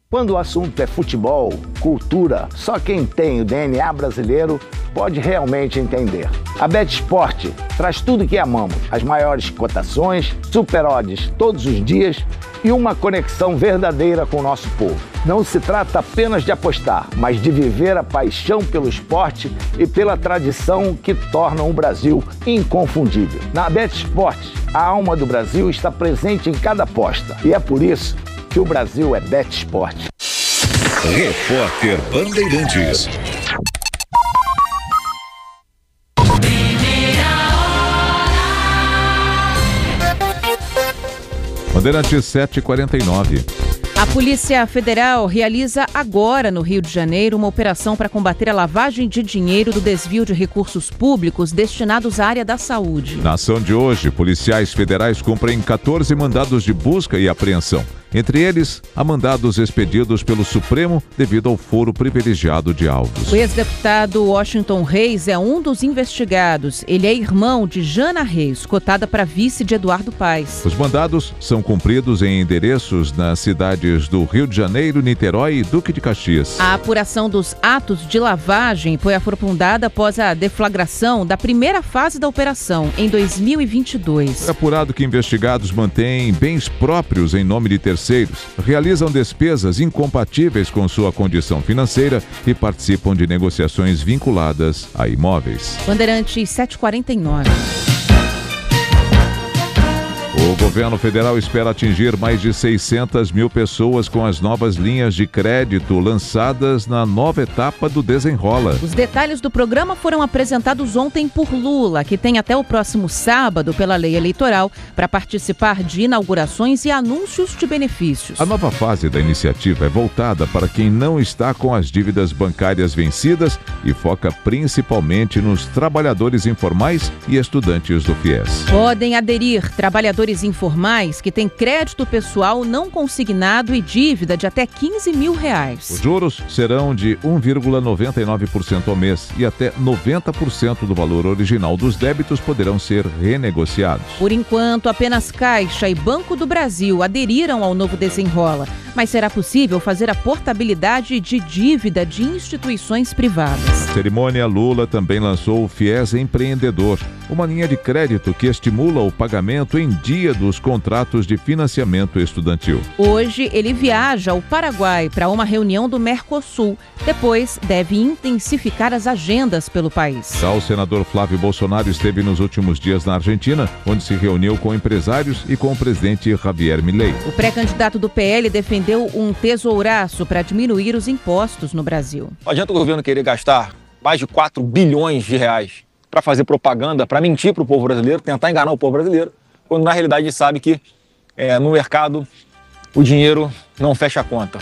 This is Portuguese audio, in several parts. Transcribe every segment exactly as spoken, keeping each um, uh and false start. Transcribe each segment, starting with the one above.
Quando o assunto é futebol, cultura, só quem tem o D N A brasileiro pode realmente entender. A BetSport traz tudo que amamos, as maiores cotações, super odds todos os dias e uma conexão verdadeira com o nosso povo. Não se trata apenas de apostar, mas de viver a paixão pelo esporte e pela tradição que tornam o Brasil inconfundível. Na BetSport, a alma do Brasil está presente em cada aposta e é por isso que o Brasil é BetSport. Repórter Bandeirantes. Bandeirantes sete e quarenta e nove. A Polícia Federal realiza agora, no Rio de Janeiro, uma operação para combater a lavagem de dinheiro do desvio de recursos públicos destinados à área da saúde. Na ação de hoje, policiais federais cumprem catorze mandados de busca e apreensão. Entre eles, há mandados expedidos pelo Supremo devido ao foro privilegiado de alvos. O ex-deputado Washington Reis é um dos investigados. Ele é irmão de Jana Reis, cotada para vice de Eduardo Paes. Os mandados são cumpridos em endereços nas cidades do Rio de Janeiro, Niterói e Duque de Caxias. A apuração dos atos de lavagem foi aprofundada após a deflagração da primeira fase da operação, em dois mil e vinte e dois. É apurado que investigados mantêm bens próprios em nome de terceiros. Terceiros, realizam despesas incompatíveis com sua condição financeira e participam de negociações vinculadas a imóveis. Bandeirantes sete e quarenta e nove. O governo federal espera atingir mais de seiscentas mil pessoas com as novas linhas de crédito lançadas na nova etapa do Desenrola. Os detalhes do programa foram apresentados ontem por Lula, que tem até o próximo sábado, pela lei eleitoral, para participar de inaugurações e anúncios de benefícios. A nova fase da iniciativa é voltada para quem não está com as dívidas bancárias vencidas e foca principalmente nos trabalhadores informais e estudantes do FIES. Podem aderir trabalhadores informais que têm crédito pessoal não consignado e dívida de até quinze mil reais. Os juros serão de um vírgula noventa e nove por cento ao mês e até noventa por cento do valor original dos débitos poderão ser renegociados. Por enquanto, apenas Caixa e Banco do Brasil aderiram ao novo Desenrola, mas será possível fazer a portabilidade de dívida de instituições privadas. Na cerimônia, Lula também lançou o FIES Empreendedor, uma linha de crédito que estimula o pagamento em dia dos contratos de financiamento estudantil. Hoje, ele viaja ao Paraguai para uma reunião do Mercosul. Depois, deve intensificar as agendas pelo país. Já o senador Flávio Bolsonaro esteve nos últimos dias na Argentina, onde se reuniu com empresários e com o presidente Javier Milei. O pré-candidato do P L defendeu um tesouraço para diminuir os impostos no Brasil. Não adianta o governo querer gastar mais de quatro bilhões de reais para fazer propaganda, para mentir para o povo brasileiro, tentar enganar o povo brasileiro, quando na realidade a gente sabe que é, no mercado o dinheiro não fecha a conta.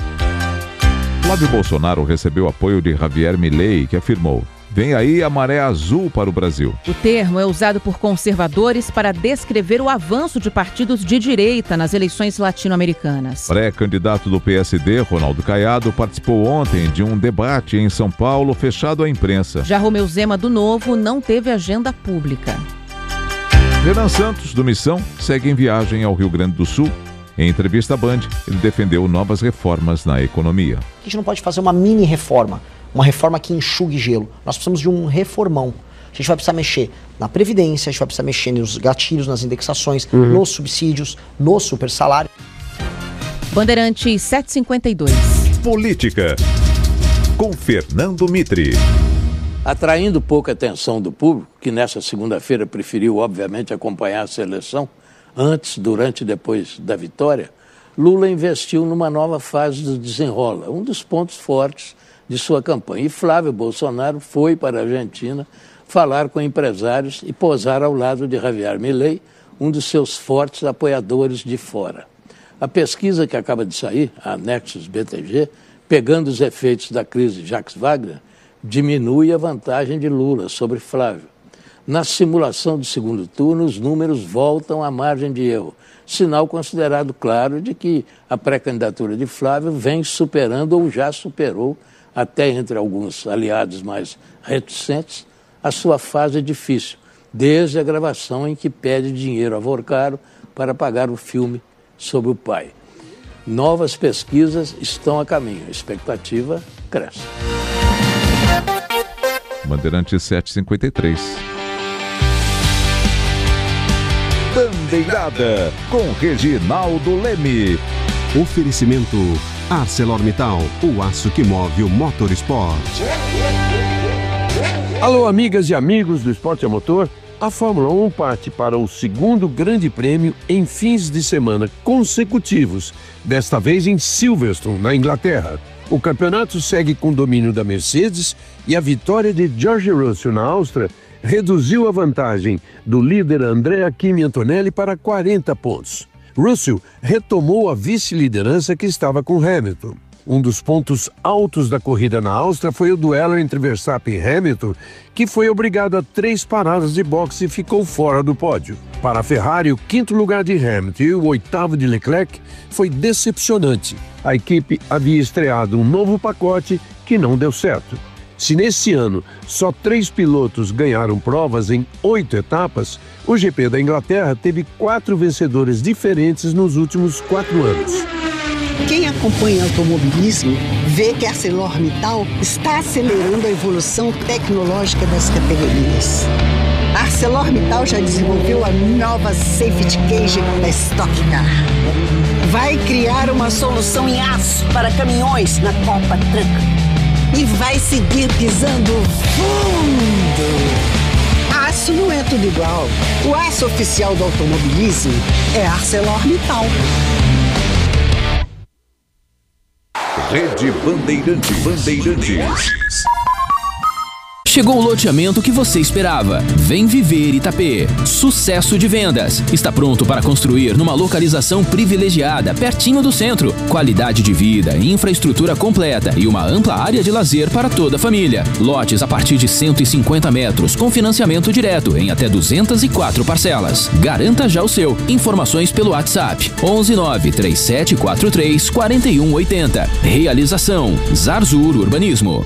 Flávio Bolsonaro recebeu apoio de Javier Milei, que afirmou: vem aí a maré azul para o Brasil. O termo é usado por conservadores para descrever o avanço de partidos de direita nas eleições latino-americanas. Pré-candidato do P S D, Ronaldo Caiado, participou ontem de um debate em São Paulo fechado à imprensa. Já Romeu Zema, do Novo, não teve agenda pública. Renan Santos, do Missão, segue em viagem ao Rio Grande do Sul. Em entrevista à Band, ele defendeu novas reformas na economia. A gente não pode fazer uma mini reforma, uma reforma que enxugue gelo. Nós precisamos de um reformão. A gente vai precisar mexer na Previdência, a gente vai precisar mexer nos gatilhos, nas indexações, uhum. nos subsídios, no super salário. Bandeirantes sete e cinquenta e dois. Política, com Fernando Mitre. Atraindo pouca atenção do público, que nessa segunda-feira preferiu, obviamente, acompanhar a seleção, antes, durante e depois da vitória, Lula investiu numa nova fase do Desenrola, um dos pontos fortes de sua campanha. E Flávio Bolsonaro foi para a Argentina falar com empresários e posar ao lado de Javier Milei, um dos seus fortes apoiadores de fora. A pesquisa que acaba de sair, a Nexus B T G, pegando os efeitos da crise Jacques Wagner, diminui a vantagem de Lula sobre Flávio. Na simulação do segundo turno, os números voltam à margem de erro, sinal considerado claro de que a pré-candidatura de Flávio vem superando ou já superou, até entre alguns aliados mais reticentes, a sua fase difícil, desde a gravação em que pede dinheiro a Vorcaro para pagar o filme sobre o pai. Novas pesquisas estão a caminho. A expectativa cresce. Bandeirantes sete e cinquenta e três. Bandeirada com Reginaldo Leme. Oferecimento ArcelorMittal, o aço que move o motorsport. Alô, amigas e amigos do Esporte a Motor. A Fórmula um parte para o segundo grande prêmio em fins de semana consecutivos, desta vez em Silverstone, na Inglaterra. O campeonato segue com domínio da Mercedes e a vitória de George Russell na Áustria reduziu a vantagem do líder Andrea Kimi Antonelli para quarenta pontos. Russell retomou a vice-liderança que estava com Hamilton. Um dos pontos altos da corrida na Áustria foi o duelo entre Verstappen e Hamilton, que foi obrigado a três paradas de boxe e ficou fora do pódio. Para a Ferrari, o quinto lugar de Hamilton e o oitavo de Leclerc foi decepcionante. A equipe havia estreado um novo pacote que não deu certo. Se nesse ano só três pilotos ganharam provas em oito etapas, o G P da Inglaterra teve quatro vencedores diferentes nos últimos quatro anos. Quem acompanha automobilismo vê que a ArcelorMittal está acelerando a evolução tecnológica das categorias. A ArcelorMittal já desenvolveu a nova Safety Cage da Stock Car. Vai criar uma solução em aço para caminhões na Copa Truck. E vai seguir pisando fundo. Aço não é tudo igual. O aço oficial do automobilismo é ArcelorMittal. Rede Bandeirantes. Bandeirantes. Chegou o loteamento que você esperava. Vem viver Itapê. Sucesso de vendas. Está pronto para construir numa localização privilegiada, pertinho do centro. Qualidade de vida, infraestrutura completa e uma ampla área de lazer para toda a família. Lotes a partir de cento e cinquenta metros, com financiamento direto em até duzentas e quatro parcelas. Garanta já o seu. Informações pelo WhatsApp onze nove três sete quatro três quatro um oito zero. Realização Zarzur Urbanismo.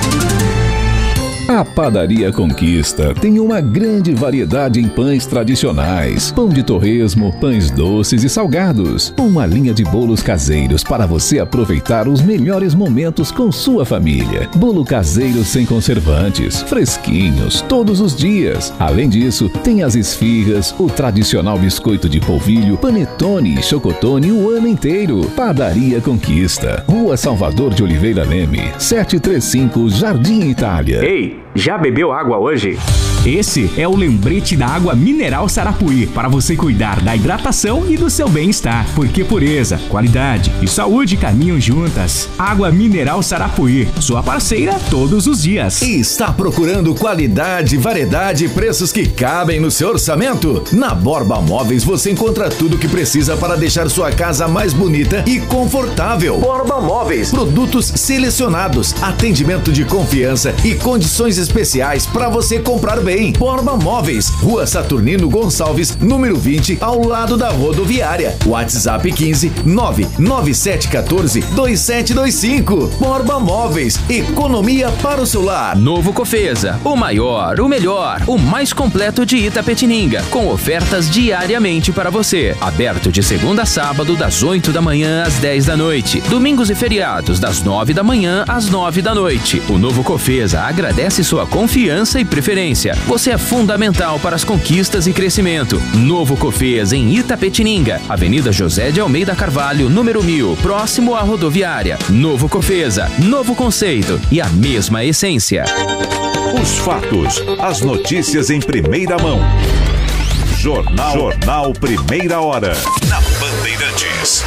A Padaria Conquista tem uma grande variedade em pães tradicionais, pão de torresmo, pães doces e salgados. Uma linha de bolos caseiros para você aproveitar os melhores momentos com sua família. Bolo caseiro sem conservantes, fresquinhos, todos os dias. Além disso, tem as esfirras, o tradicional biscoito de polvilho, panetone e chocotone o ano inteiro. Padaria Conquista, Rua Salvador de Oliveira Leme, setecentos e trinta e cinco, Jardim Itália. Ei, já bebeu água hoje? Esse é o lembrete da água mineral Sarapuí, para você cuidar da hidratação e do seu bem-estar. Porque pureza, qualidade e saúde caminham juntas. Água mineral Sarapuí, sua parceira todos os dias. E está procurando qualidade, variedade e preços que cabem no seu orçamento? Na Borba Móveis você encontra tudo o que precisa para deixar sua casa mais bonita e confortável. Borba Móveis, produtos selecionados, atendimento de confiança e condições especiais para você comprar bem. Borba Móveis, Rua Saturnino Gonçalves, número vinte, ao lado da rodoviária. WhatsApp quinze nove nove sete um quatro dois sete dois cinco. Borba Móveis, economia para o seu lar. Novo Cofesa, o maior, o melhor, o mais completo de Itapetininga, com ofertas diariamente para você. Aberto de segunda a sábado, das oito da manhã às dez da noite. Domingos e feriados, das nove da manhã às nove da noite. O Novo Cofesa agradece sua confiança e preferência. Você é fundamental para as conquistas e crescimento. Novo Cofesa em Itapetininga, Avenida José de Almeida Carvalho, número mil, próximo à rodoviária. Novo Cofesa, novo conceito e a mesma essência. Os fatos, as notícias em primeira mão. Jornal, Jornal Primeira Hora. Na Bandeirantes.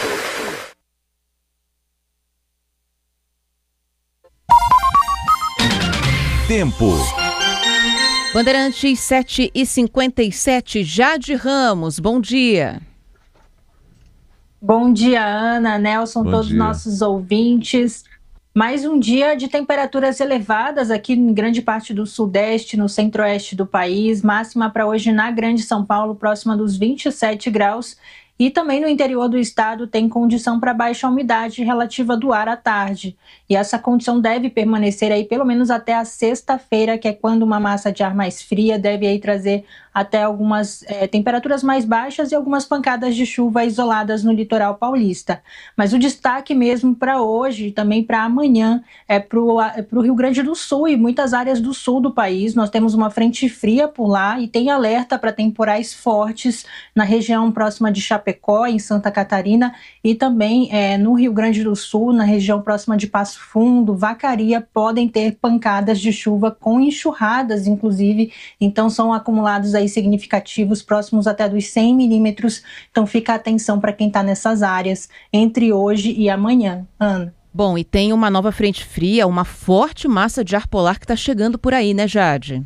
Tempo. Bandeirantes sete e cinquenta e sete, Jade Ramos, bom dia. Bom dia, Ana, Nelson, bom todos os nossos ouvintes. Mais um dia de temperaturas elevadas aqui em grande parte do sudeste, no centro-oeste do país. Máxima para hoje na Grande São Paulo, próxima dos vinte e sete graus. E também no interior do estado tem condição para baixa umidade relativa do ar à tarde. E essa condição deve permanecer aí pelo menos até a sexta-feira, que é quando uma massa de ar mais fria deve aí trazer até algumas é, temperaturas mais baixas e algumas pancadas de chuva isoladas no litoral paulista. Mas o destaque mesmo para hoje e também para amanhã é para o Rio Grande do Sul e muitas áreas do sul do país. Nós temos uma frente fria por lá e tem alerta para temporais fortes na região próxima de Chapecó, em Santa Catarina, e também é, no Rio Grande do Sul, na região próxima de Passo Fundo, Vacaria, podem ter pancadas de chuva com enxurradas, inclusive. Então são acumulados aí significativos, próximos até dos cem milímetros. Então fica a atenção para quem está nessas áreas entre hoje e amanhã. Ana. Bom, e tem uma nova frente fria, uma forte massa de ar polar que está chegando por aí, né, Jade?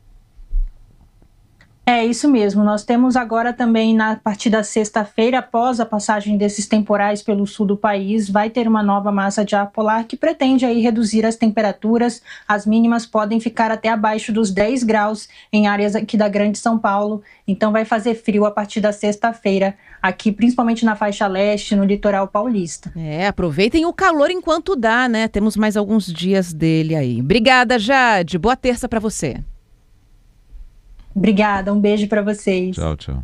É isso mesmo, nós temos agora também na partir da sexta-feira, após a passagem desses temporais pelo sul do país, vai ter uma nova massa de ar polar que pretende aí reduzir as temperaturas. As mínimas podem ficar até abaixo dos dez graus em áreas aqui da Grande São Paulo, então vai fazer frio a partir da sexta-feira, aqui principalmente na faixa leste, no litoral paulista. É, aproveitem o calor enquanto dá, né? Temos mais alguns dias dele aí. Obrigada, Jade, boa terça para você. Obrigada, um beijo para vocês. Tchau, tchau.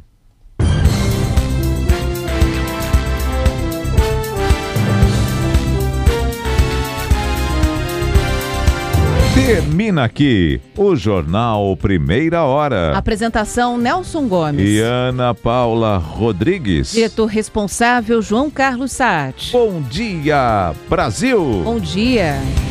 Termina aqui o Jornal Primeira Hora. Apresentação Nelson Gomes. E Ana Paula Rodrigues. Diretor responsável João Carlos Saad. Bom dia, Brasil. Bom dia.